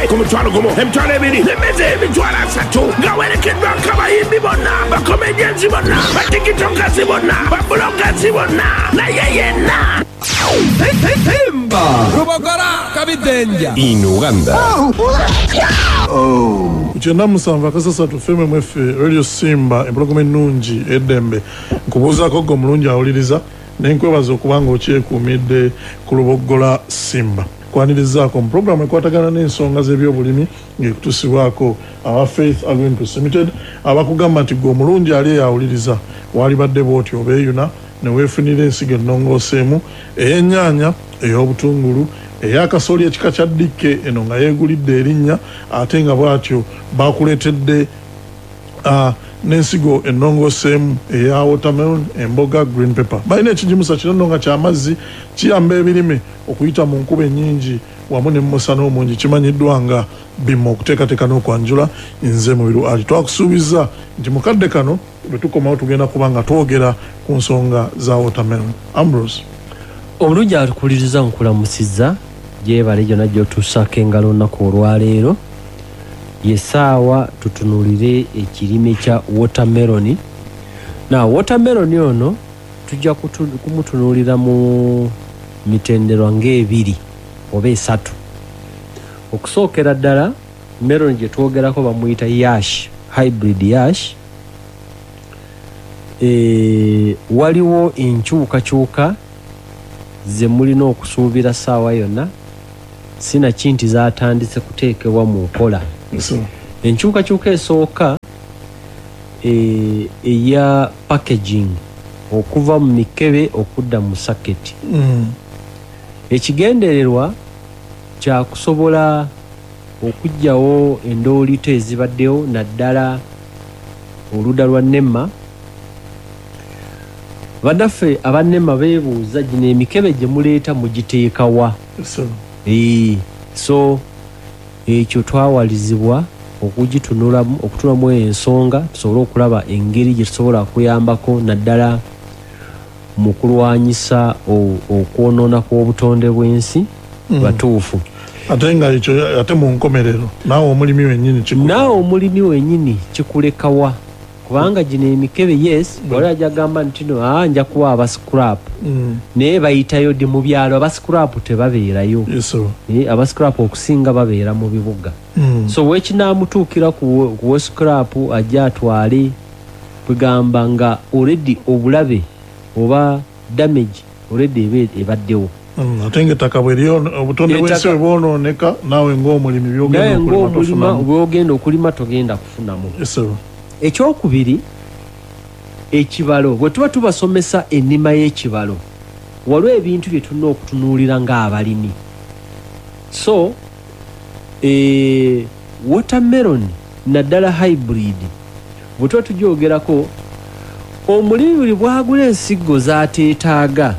ku mutwalo gumu emitwalo ebiri limeze emitwalo asatu nga werekeddwa kabayimbi bonna bakomediansi bonna batikitokazi bonna babulogazi bonna naye yenna Simba Rubagara Kabidenja in Uganda. Kuchenda musanva kasasatu feme mwefe Radio Simba empologoma ennungi eddembe nkubuuzaako gwe omulungi awuliriza nenkwebaza okubanga okyekuumidde ku Lubogola Simba kwanirizaako mu programu ekwatagana n'ensonga z'ebyobulimi ng'ekutusibwako aba Faith Agriculture Limited abakugamba nti gwe omulungi ali eyawuliriza walibadde bw'oti obeeyuna ne weefunira ensigo ennongooseemu ey'ennyaanya ey'obutungulu ey'akasooli ekika kya dikke eno nga yeegulidde erinnya ate nga bw'atyo baakuleetedde n'ensigo ennongooseemu eya watermelon emboga green pepper balina ekijimusa kino nga ky'amazzi kiyamba ebirime okuyita mu nkuba ennyingi wamu n'emusana omungi kimanyiddwa nga bima okuteekateeka n'okwanjula nze mubiru ali twakusuubiza nti mukadde kano bwe tukomawo tugenda kuba nga twogera ku nsonga za watermelon. Ambrose omulungi atukuliriza nkulamusizza gyebale gyonna gy'otuusako engalo olunaku olwaleero yesaawa tutunulire ekirime kya watermelon. Na watermelon ono tujja kumutunulira mu mitendera ng'ebiri oba esatu. Okusookera ddala melon gye twogerako bamuyita yash, hybrid yash. Waliwo enkyukakyuka ze mulina okusuubira ssaawa yonna sina kinti zaatandise kuteekebwa mu nkola. Enkyukakyuka esooka eya packaging okuva mu mikebe okudda mu saketi. Ekigendererwa kya kusobola okuggyawo endoolito ezibaddewo naddala oludda lwa NEMA. Bannaffe abannema beebuuza gino emikebe gye muleeta mugiteekawa. So ekyo twawalizibwa okugitunulamu okutulamu ensonga tusobole okulaba engeri gye tusobola kuyambako naddala mu kulwanyisa okwonoona kw'obutonde bw'ensi batuufu. Ate nga ekyo ate mu nkomerero naawe omulimi wennyini kikulekawa kubanga gino emikebe yes wali ajagamba nti no nja kuwa aba scrap naye bayitayo ddi mu byalo aba scrap tebabeerayo. Aba scrap okusinga babeera mu bibuga. So wekinaamutuukira ku scrap ajja atwale kwegamba nga already obulabe oba damage already ebaddewo. Ate ng'ettaka bweriyo obutonde bw'ensi bwe bwonooneka naawe ng'omulimi by'ogenda okulima togenda kufunamu. Ekyokubiri ekibalo bwe tuba tubasomesa ennima y'ekibalo waliwo ebintu bye tulina okutunuulira ng'abalimi. So watermelon naddala hybrid bwe tuba tugyogerako omulimi buli bwagula ensigo z'ateetaaga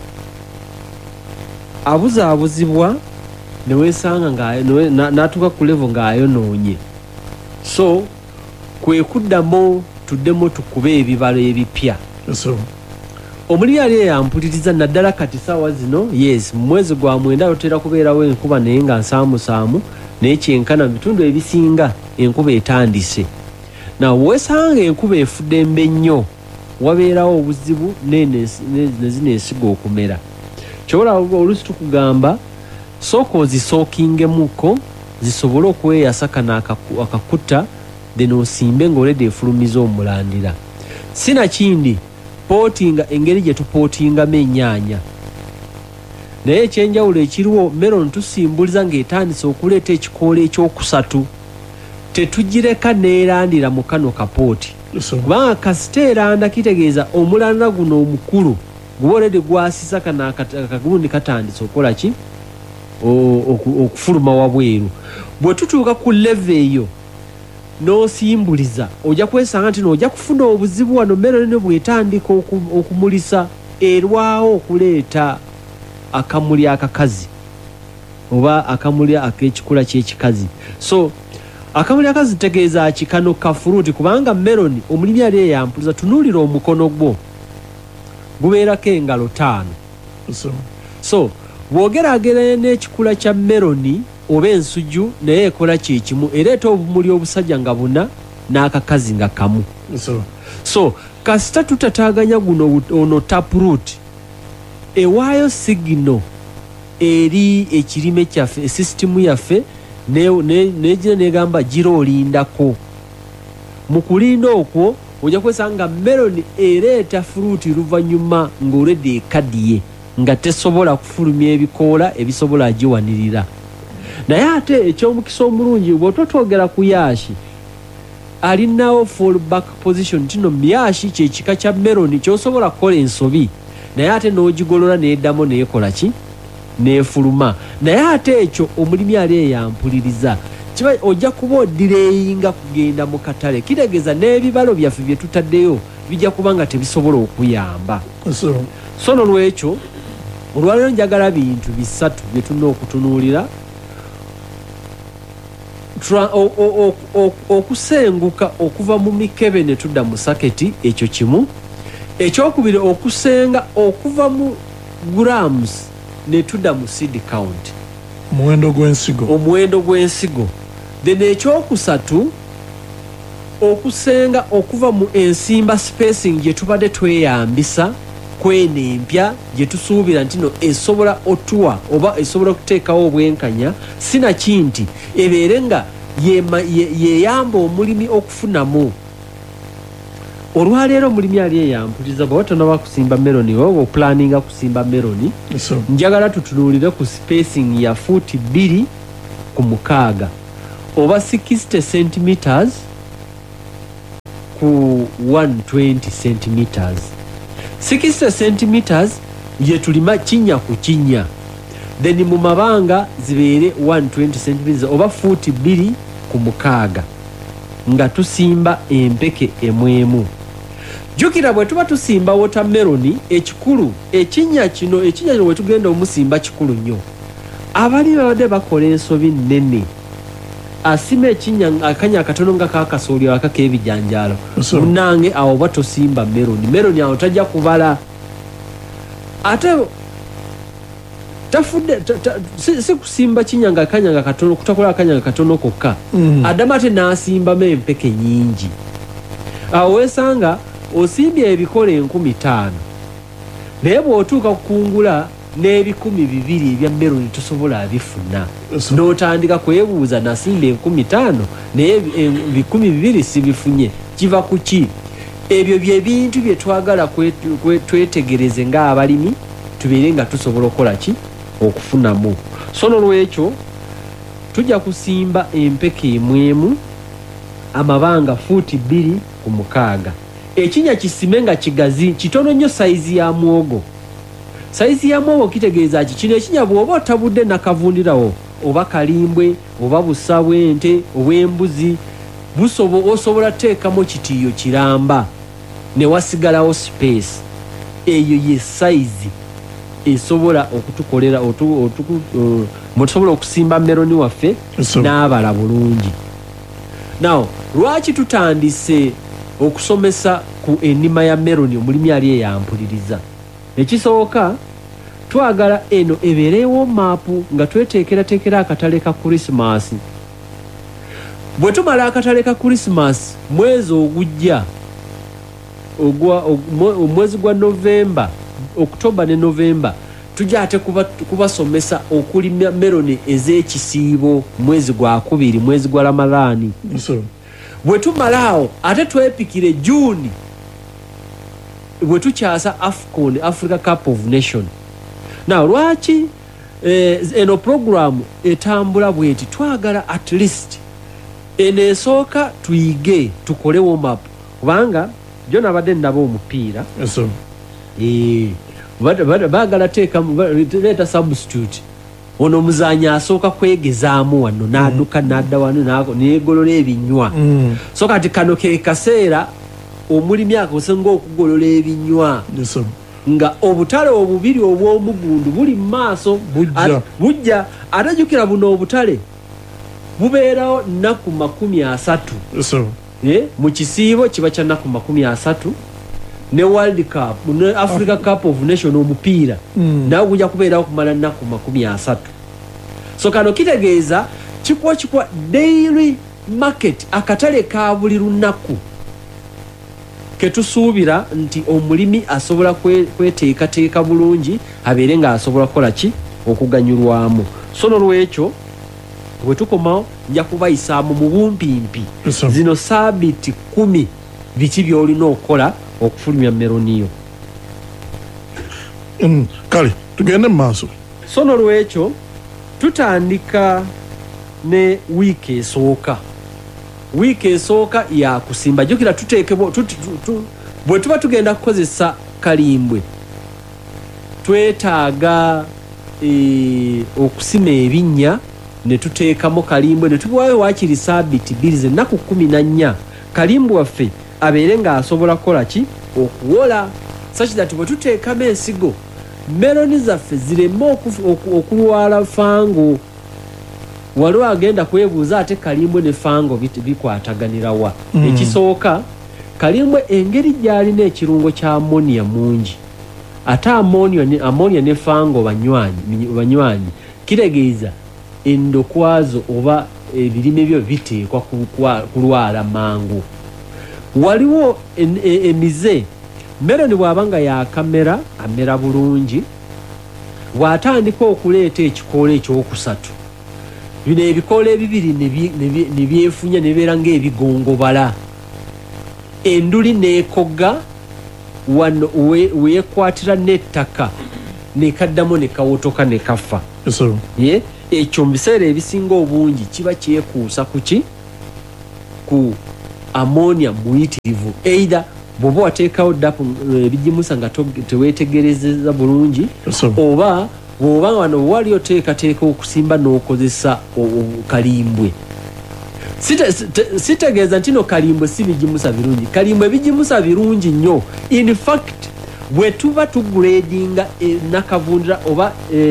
abuzaabuzibwa ne weesanga n'atuuka ku level ng'ayonoonye. So kwe kuddamu tuddemu tukube ebibalo ebipya. Omulimi ali eyampuliriza naddala kati ssaawa zino yes mu mwezi gwa mwenda lutera kubeerawo enkuba naye nga nsaamusaamu naye kyenkana mu bitundu ebisinga enkuba etandise. Weesanga enkuba efudde mbe nnyo wabeerawo obuzibu ne zino ensigo okumera. Kyobola oluusi tukugamba sooka ozisookingemuko zisobole okweyasa kano akakuta then osimbe ng'oledde efulumiza omulandira. Sinakindi pootinga engeri gye tupootingamu ennyaanya. Naye ekyenjawulo ekiriwo melon tusimbuliza ng'etandise okuleeta ekikoola ekyokusatu. Tetugireka neerandira mu kano kapooti. Kubanga kasita eranda kitegeeza omulandira guno omukulu guba olede gwasisa kano akagundi katandise okukola ki? Okufuluma wabweru. Bwe tutuuka ku level eyo n'osimbuliza ojja kwesanga nti ojja kufuna obuzibu wano melon bw'etandika okumulisa erwawo okuleeta akamuli akakazi oba akamuli ak'ekikula ky'ekikazi. So akamuli akazi tegeeza kikano ka fruit kubanga melon omulimi ali eyampuliza tunuulira omukono gwo gubeerako engalo 5. So bw'ogeraageranya n'ekikula kya melon oba ensuju naye ekola kyekimu ereeta obumuli obusajja nga buna n'akakazi nga kamu. So kasita tutataaganya guno ono taproot ewaayo signal eri ekirime kyaffe esisitimu yaffe negira negamba gira olindako. Mu kulinda okwo ojja kwesanga meloni ereeta fruit luvannyuma ng'olwedde ekaddiye nga tesobola kufulumya ebikoola ebisobola agiwanirira. Naye ate ekyomukisa omulungi bw'ototwogera ku yaashi alinawo fallback position tino myashi kyekika kya meloni kyosobola kukola ensobi naye ate n'ogigolola n'eddamu neekola ki neefuluma. Naye ate ekyo omulimi ali eyampuliriza kiba ojja kuba odireyinga kugenda mu katale kitegeeza n'ebibalo byaffe bye tutaddeyo bijja kuba nga tebisobola okuyamba. So nolwekyo olwaleero njagala bintu bisatu bye tulina okutunuulira. Okusenguka okuva mu mikebe ne tudda mu saketi ekyo kimu. Ekyokubiri okusenga okuva mu grams ne tudda mu seed count omuwendo gw'ensigo. Then ekyokusatu okusenga okuva mu ensimba spacing gye tubadde tweyambisa kwenempya gye tusuubira nti no esobola otuwa oba esobola okuteekawo obwenkanya sinaki nti ebeere nga yeyamba omulimi okufunamu. Olwaleero omulimi ali eyampuliza bwe watonaba kusimba meloni oba opulaninga kusimba meloni njagala tutunuulire ku spacing ya fuuti 2 ku 6 oba 60 centimeters ku 120 centimeters. 60 centimeters ye tulima kinnya ku kinnya, then mu mabanga zibeere 120 centimeters oba fuuti 2 ku 6 nga tusimba empeke emwemu. Jukira bwe tuba tusimba watermelon ekikulu ekinnya kino bwe tugenda omusimba kikulu nnyo. Abali babadde bakola ensobi nnene asima ekinnya akanya akatono nga kaakasooli akakeebijanjaalo munnange awo oba tosimba meloni awo tajja kubala. Ate tafudde si kusimba kinnya nga akanya nga katono kutakola akanya nga katono kokka addamu ate n'asimbamu empeke nnyingi. Awo weesanga osimbye ebikole 5,000 naye bw'otuuka kukungula n'ebikumi 200 ebya meloni tosobola abifuna. N'otandika kwebuuza nasimba 5,000 naye 200 sibifunye kiva ku ki? Ebyo bye bintu bye twagala twetegereze ng'abalimi tubeere nga tusobola okukola ki okufunamu. So nolwekyo tujja kusimba empeke emwemu amabanga fuuti 2 ku 6. Ekinnya kisime nga kigazi kitono nnyo saizi ya mwogo. Saizi ya mwogo kitegeeza ki? Kino ekinnya bw'oba otabudde nakavundirawo oba kalimbwe oba busa bw'ente obw'embuzi osobola teekamu kitiiyo kiramba ne wasigalawo space. Eyo ye saizi esobola okutukolera mutusobola okusimba meloni waffe n'abala bulungi. Now lwaki tutandise okusomesa ku ennima ya meloni omulimi ali eyampuliriza? Ekisooka twagala eno ebeerewo maapu nga tweteekerateekera akatale ka Krismasi. Bwe tumala akatale ka Krismasi mwezi ogujja omwezi gwa Novemba, Oktoba ne Novemba tujja ate kubasomesa okulima meloni ez'ekisiibo mwezi gwa 2 mwezi gwa Ramadhani. Bwe tumalaawo ate twepikire June bwe tukyasa AFCON, Africa Cup of Nations. Now lwaki eno program etambula bweti twagala at least eneesooka tuyige tukole warm up kubanga jo nabadde ndaba omupiira baagala leeta substitute ono omuzanyi asooka kwegezaamu wano n'adduka n'adda wano neegolola ebinywa. So kati kano ke kaseera omulimi akosenga okugolola ebinywa nga obutale obubiri obw'omugundu buli mu maaso bujja. Atajjukira buno obutale bubeerawo nnaku 30 mu kisiibo kiba kya nnaku 30 ne World Cup ne Africa Cup of Nation omupiira nawe gujja kubeerawo kumala nnaku 30. So kano kitegeeza chikwa daily market akatale ka buli lunaku ketusuubira nti omulimi asobola kweteekateeka bulungi abeere nga asobola kola ki okuganyulwamu. So nolwekyo bwe tukomawo nja kubayisaamu mu bumpimpi zino saabiti 10 biki by'olina okukola okufulumya meloniyo. Kale tugende mu maaso. So nolwekyo tutandika ne wiiki esooka. Wiiki esooka ya kusimba jukira tuteekebwa bwe tuba tugenda kukozesa kalimbwe twetaaga okusima ebinnya ne tuteekamo kalimbwe ne tubiwaayo waakiri saabiti 2 ennaku 14 kalimbwe waffe abeere nga asobola kukola ki okuwola such that bwe tuteekamo ensigo meloni zaffe zireme okulwala fango. Waliwo agenda kwebuuza ate kalimbwe ne fango bikwataganira wa. Ekisooka kalimbwe engeri gy'alina ekirungo kya amonia mungi ate amonia ne fango banywanyi kitegeeza endokwazo oba ebirime byo biteekwa kulwala mangu. Waliwo emize meloni bw'abanga yakamera amera bulungi bw'atandika okuleeta ekikoola ekyokusatu bino ebikoola ebibiri ne byefunya ne bibeera ng'ebigongobala enduli n'ekogga wano weekwatira n'ettaka nekaddamu ne kawotoka ne kafa. Ekyo mu biseera ebisinga obungi kiba kyekuusa ku amonia muyitirivu either bw'oba wateekawo ddapu ebigimusa nga teweetegerezeza bulungi oba bw'oba wano wali oteekateeka okusimba n'okozesa kalimbwe. Sitegeeza nti no kalimbwe si bigimusa birungi. Kalimbwe bigimusa birungi nnyo. In fact bwe tuba tugradinga nakavundira oba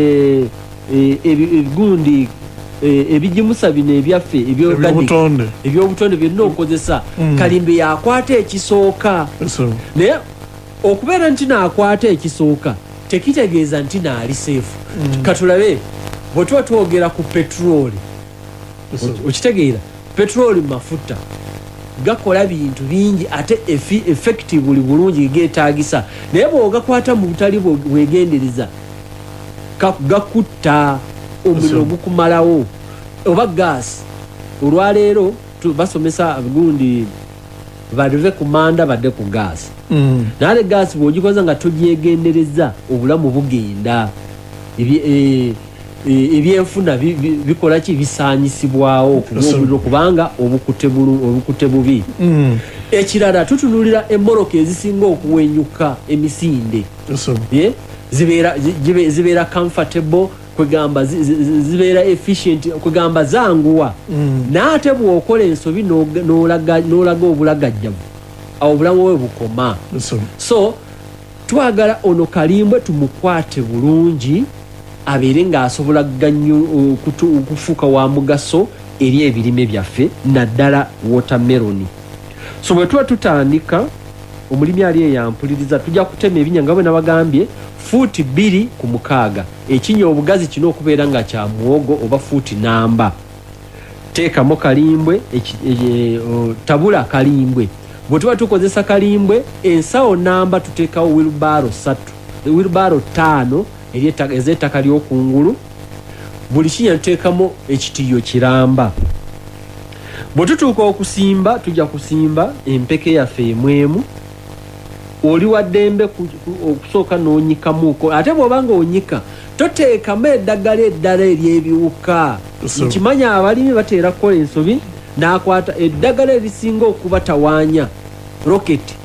ebigundi ebigimusa bino ebyaffe ebyobutonde byonna okozesa kalimbe yakwata ekisooka. Naye okubeera nti naakwata ekisooka tekitegeeza nti naali seefu. Katulabe bwe tuba twogera ku petroli okitegeera petroli mafuta gakola bintu bingi ate effectively bulungi geetaagisa naye bw'ogakwata mu butali bwegendereza gakutta omuliro gukumalawo oba gaasi. Olwaleero basomesa gundi balive ku manda badde ku gaasi naye gaasi bw'ogikoza nga togyegendereza obulamu bugenda ebyenfuna bikola ki bisaanyisibwawo okubuliro kubanga obukute bubi. Ekirala tutunulira emmoroka ezisinga okuwenyuka emisinde zibeera comfortable kwegamba zibeera efficient kwegamba zanguwa n'ate bw'okola ensobi n'olaga obulagajjavu awo obulamu bwe bukoma. So twagala ono kalimbwe tumukwate bulungi abeere ng'asobola okufuuka wa mugaso eri ebirime byaffe naddala watermelon. So bwe tuba tutandika omulimi ali eyampuliriza tujja kutema ebinya nga bwe nabagambye fuuti 2 ku 6 ekinya obugazi kino okubeera nga kya muwogo oba fuuti namba. Teekamo kalimbwe tabula kalimbwe. Bwe tuba tukozesa kalimbwe ensawo namba tuteekawo wilbaro 5 ez'ettaka ly'okungulu buli kinya tuteekamo ekitiyo kiramba. Bwe tutuuka okusimba tujja kusimba empeke yaffe emwemu oli waddembe okusooka n'onyikamuuko ate bw'obanga onyika toteekamu eddagala eddala ery'ebiwuka. Nkimanya abalimi bateera kukola ensobi n'akwata eddagala erisinga okubatawaanya roketi.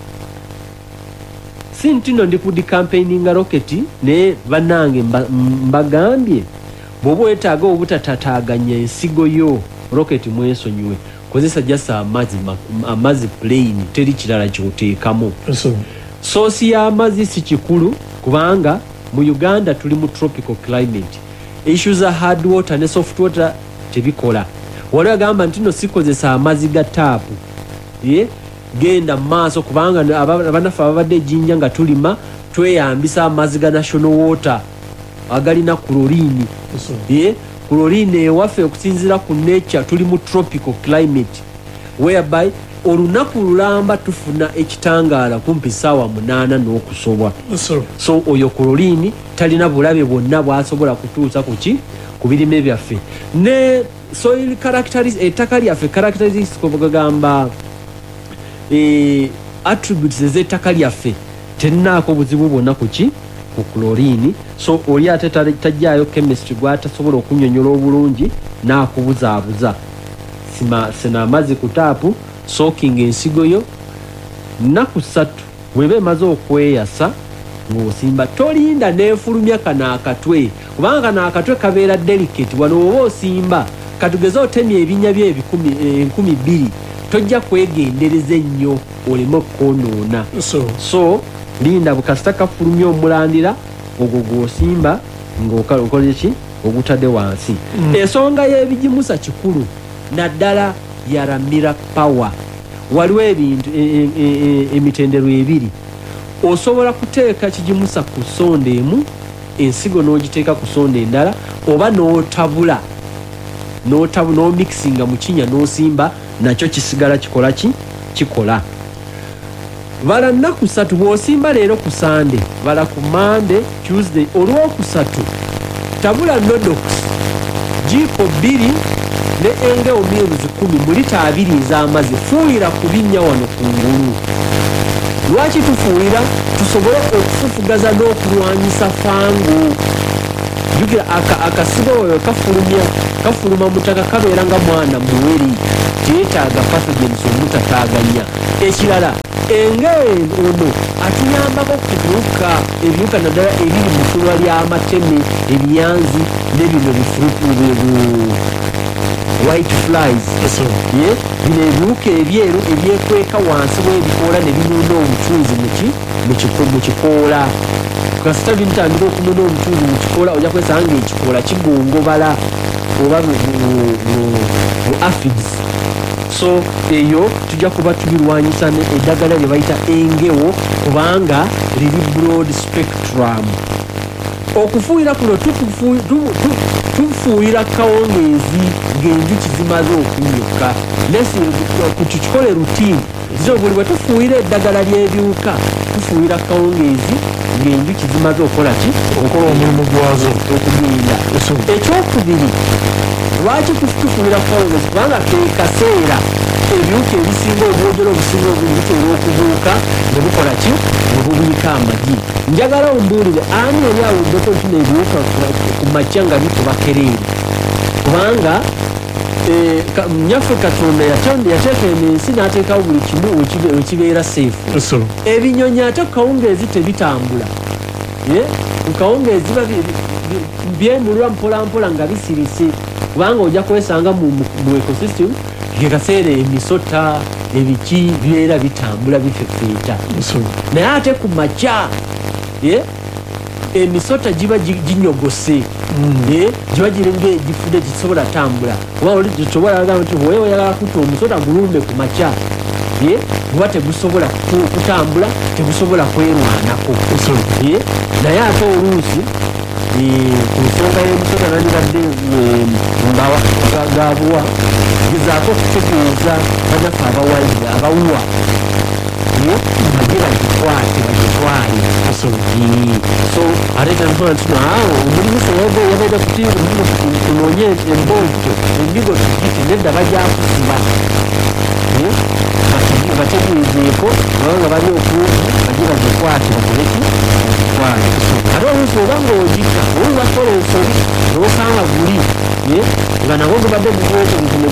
Si nti no ndi kudikampeininga roketi naye bannange mbagambye bw'oba wetaaga obutatataaganya ensigo yo roketi mwesonyiwe kozesa jasa amazzi plain teri kirala kyoteekamu. Soosi y'amazzi si kikulu kubanga mu Uganda tuli mu tropical climate. Issues za hard water ne soft water tebikola. Waliwo agamba nti no sikozesa amazzi ga taapu genda maaso kubanga abanafu ababadde jinja nga tulima tweyambisa amazzi ga national water agalina chlorine chlorine ewaffe okusinziira ku nature tuli mu tropical climate whereby olunaku lulamba tufuna ekitangaala kumpi ssaawa 8 n'okusobwa. So oyo chlorine talina bulabe bwonna bwasobola kutuusa ku birime byaffe. Ne soil characteristics ettaka lyaffe characteristics kogamba attributes ez'ettaka lyaffe terinaako buzibu bwonna ku chlorine. So oli ate tajjaayo chemistry gwatasobola okunnyonnyola obulungi n'akubuzaabuza. Sina amazzi ku taapu soaking ensigo yo nnaku 3 bweba emaze okweyasa ng'osimba tolinda neefulumya kana akatwe kubanga kana akatwe kabeera delicate wano oba osimba katugeze otemya ebinya bye 2,000 tojja kwegendereza ennyo oleme okwonoona. So linda bukasita kafulumya omulandira ogwo gw'osimba ng'okola ki ogutadde wansi. Ensonga y'ebigimusa kikulu naddala yaramira power. Waliwo ebintu emitendero ebiri. Osobola kuteeka kigimusa ku sonda emu ensigo n'ogiteeka ku sonda endala oba n'otabula n'omixinga mu kinya n'osimba nakyo kisigala kikola. Bala nnaku 3 bw'osimba leero ku Sunday bala ku Monday Tuesday olwokusatu tabula nodox jiko 2 ne enge omiyuzi 10 mu lita 2 ez'amazzi fuuyira ku binnya wano ku ngulu. Lwaki tufuuyira? Tusobole okufufugaza n'okulwanyisa fango. Jugira akasibo oyo kafuluma mutaka kabeera nga mwana muweri kyetaaga pathogens omutataaganya. Ekirala enge ono atuyambako kubuuka ebiwuka naddala ebiri mu sulwa ly'amateme ebyanzi n'ebino bifurutu white flies. Bino ebiwuka ebyeru ebyekweka wansi w'ebikoola ne binuuna obutunzi mu kikoola. Kasita bitandika okununa obutunzi mu kikoola ojja kwesanga ng'ekikoola kigongobala oba mu aphids. So eyo tujja kuba tubirwanyisa eddagala lye bayita engewo kubanga liri broad spectrum. Okufuuyira kuno tufuuyira kawungeezi ng'enjuki zimaze okunyuka. Tukikole routine zo buli bwe tufuuyira eddagala ly'ebiwuka tufuuyira kawungeezi ng'enjuki zimaze okukola omulimu gwazo okugenda. Ekyokubiri lwaki tufuuyira kawungeezi kubanga ke kaseera ebiwuka ebisinga obwogero obusinga obunjuki olw'okubuuka ne bukola ne bubiika amagi. Njagala ombuulire ani oli awuddeko nti n'ebiwuka ku makya nga bikuba kereeri kubanga Nyaffe Katonda yateeka ensi n'ateekawo buli kimu wekibeera seefu. Ebinyonyi ate kawungeezi tebitambula. Kawungeezi byemulwa mpolampola nga bisirise kubanga ojja kwesanga mu ecosystem gekaseera emisota ebiki bibeera bitambula bifefeeta. Naye ate ku makya emisota giba ginyogose. Giba giringa egifudde gisobola tambula kuba oli gitobola agamba nti wewe oyagala kutta omusota gulumbe ku makya buba tegusobola kutambula tegusobola kwerwanako. Naye ate oluusi ku nsonga y'emisota nandibadde gabuwa gezaako okutegeeza bannaffe abawuwa bagikwate bagitwale. So ate tansobola nti omulimu sowogo yabaida kunoonye emboojo endigo tugiti nedda bajyakusiba bategeezeeko abanga bali okumpi bagi bagikwate bakoleki bagitwale. Ate oluusi oba ng'ogika olubakola ensobi n'osanga guli nga nagwo gubadde gugoozo